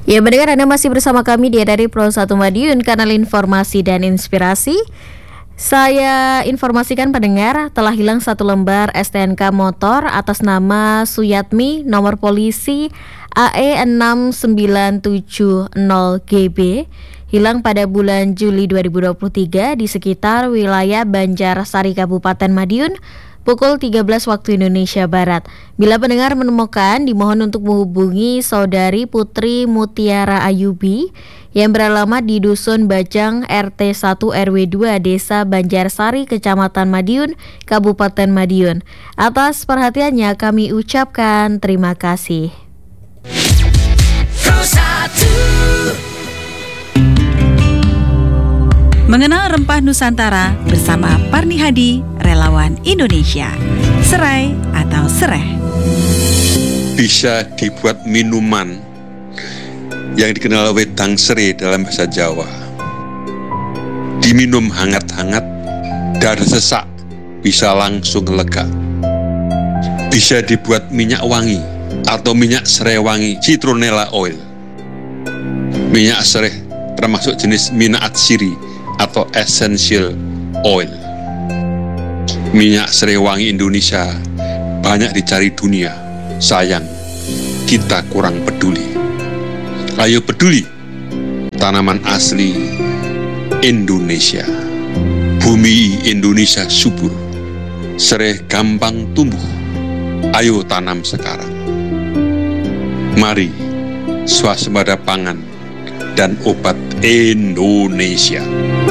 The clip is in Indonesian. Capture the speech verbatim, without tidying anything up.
Ya, mendengar Anda masih bersama kami di dari Pro satu Madiun, kanal informasi dan inspirasi. Saya informasikan pendengar telah hilang satu lembar S T N K motor atas nama Suyatmi, nomor polisi A E enam sembilan tujuh nol G B, hilang pada bulan Juli dua ribu dua puluh tiga di sekitar wilayah Banjarsari, Kabupaten Madiun, pukul tiga belas waktu Indonesia Barat. Bila pendengar menemukan, dimohon untuk menghubungi Saudari Putri Mutiara Ayubi yang beralamat di Dusun Bajang R T satu R W dua Desa Banjarsari, Kecamatan Madiun, Kabupaten Madiun. Atas perhatiannya kami ucapkan terima kasih. Mengenal rempah Nusantara bersama Parni Hadi, relawan Indonesia. Serai atau sereh. Bisa dibuat minuman yang dikenal wedang serai dalam bahasa Jawa. Diminum hangat-hangat, dada sesak bisa langsung lega. Bisa dibuat minyak wangi atau minyak serai wangi, citronella oil. Minyak serai termasuk jenis minyak atsiri atau essential oil. Minyak serai wangi Indonesia banyak dicari dunia. Sayang, kita kurang peduli. Ayo peduli, tanaman asli Indonesia. Bumi Indonesia subur, serai gampang tumbuh. Ayo tanam sekarang. Mari, swasembada pangan dan obat Indonesia.